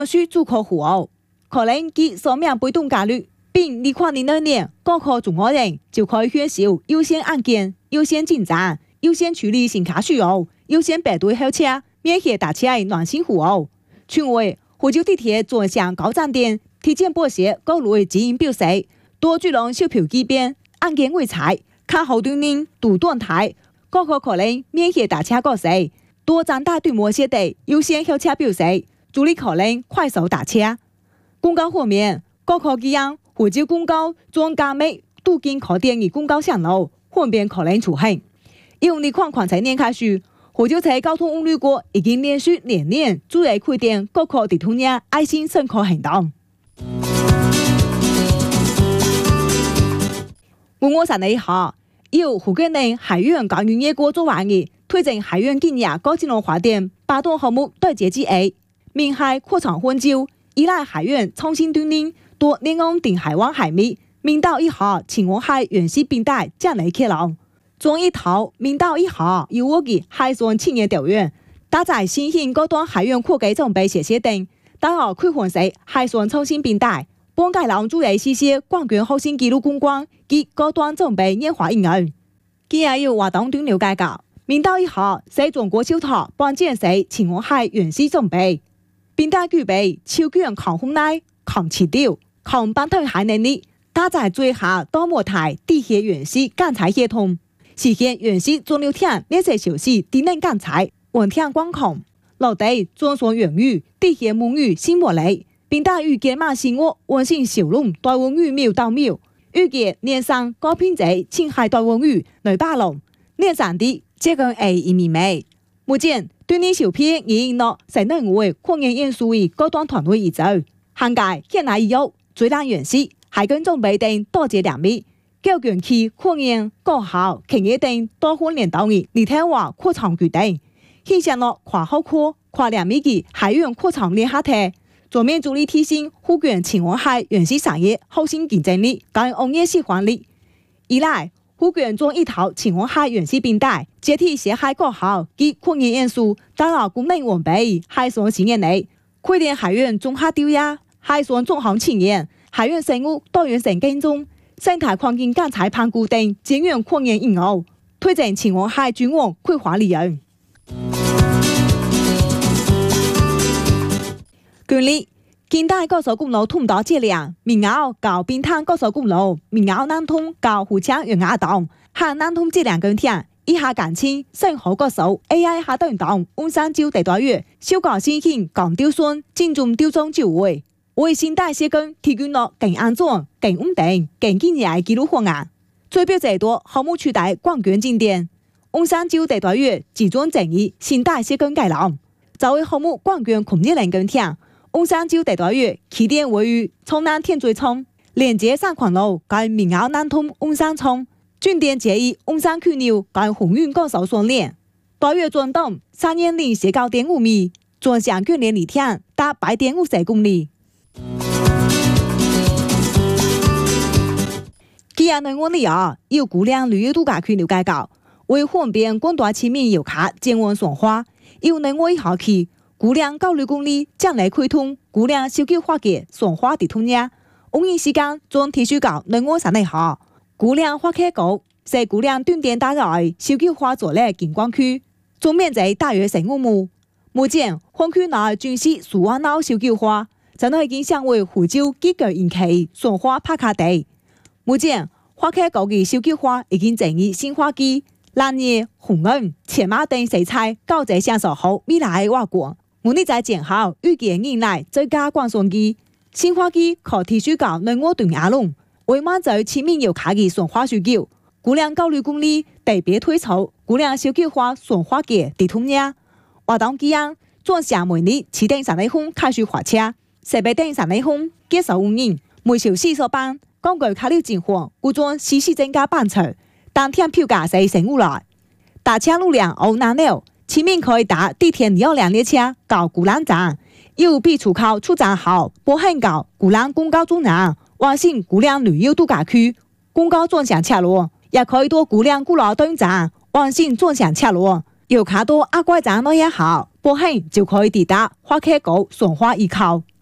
需注考户哦，可能佢所命被动加率，并2002年高考中学人就可以选修优先案件、优先进展、优先处理新卡需要、优先排队候车、免费搭车的暖心户哦。另外，湖州地铁专项高站点提前拨设各类指引标识，多智能售票机边、按键位裁、卡后端人杜断台，高考可能免费搭车过时，多站大对模设的优先候车标识，助力可能快速搭车。公交方面，高考期间湖州公交将加密途径考点的公交线路，方便可能出现。由2023年开始，湖州市交通运输局已经连续2年主要开展高考地图年爱心审考行动。553年下，由湖建人海苑教育业局做完的推荐海苑建业高金融发展8段项目对接之一，明海扩厂温州，依赖海苑创新锻炼，多内岸定海湾海密，明道一号青湾海原始冰带将来开廊。中一头明道一号由我的海上青年调研，搭载新型高端海苑扩改装备设施等，打造开放式海上创新平台，帮改廊主要实施广源后新纪录公关及高端装备研发应用。今日有活动短了解到，明道一号是中国首套半建式青湾海原始装备，平台具备超强抗风耐、抗磁掉、抗板退海能力，搭载最下多模态地铁原始钢材系统。实现原始中流艇列车小时低能钢材稳艇管控，陆地专属远域地铁母语新模拟，并带预计马新屋温性小龙大温语秒到秒，预计年上高品质青海大温语200龙，年产地接近1米。目前对年小片已经落成能为矿业因素的高端团队移走，涵盖现代医药、最难原始、海军装备等多节两米。教园区矿业、高校、企业等多方联动的立体化扩厂决定，现象了跨校科、跨2米的海苑扩厂联合体，全面助力提升湖源青湾海原始产业后新竞争力跟工业细化力。以来，湖源将一套青湾海原始平台，接替涉海高校及矿业因素，打造功能完备的海上新业内，开展海苑综合调研、海上综合青年、海苑生物多元性跟踪。生态环境监察评估等检验矿业应用，推荐青湾海均网规划利用。近日，京大高速公路通道质量，民澳到滨潭高速公路民澳南通到湖창远雅洞，和南通质量高铁以下港青深河高速 AI 下段洞温山州地大月小港新兴港雕村进中雕中就位。为新大施工提供了更安全、更稳定、更健康的记录方案。最标最多项目取代广源景点，温山州地大月集中整理新大施工概览。作为项目广源空热能高铁，温山州地大月起点位于冲南天水村，连接上环路跟民澳南通温山村，终点接于温山区牛跟鸿运高速双连。大月转动3年零19.5米，专项眷连里铁达8.54公里。今日内湾里有姑娘旅游度假区了解到，为方便广大市民游客前往赏花，由内湾1号起，姑娘96公里将来开通姑娘小计划嘅赏花地图呢。营业时间将提前到内湾3日下。姑娘花开局是姑娘重点打造的小计划做咧景观区，总面积大约15亩。目前园区内全是树花闹小计划。真係已經成為湖州幾個人氣賞花拍卡地。目前花開局嘅小計劃已經整以新花季、藍葉、紅紅、淺馬等色彩高質享受好未來嘅畫果。我哋在前後預計迎來最佳觀賞季，新花季可提出到內灣斷崖龍，為滿足市民遊客嘅賞花需求。姑娘96公里特別推出姑娘小計劃賞花嘅地圖呢。活動期間，從下每日7點30分開始發車。18點30分結束運營，每小時收班。根據卡了情況，故將實時增加班次，當天票價是15來。搭車路量好難了，市民可以搭地鐵202列車到鼓浪站，右邊出口出站後，步行到鼓浪公交中站，完成鼓浪旅遊度假區。公交專項車路也可以到鼓浪鼓浪段站，完成專項車路。 有卡到阿怪站那一下，保險就可以抵達花溪谷順化依靠。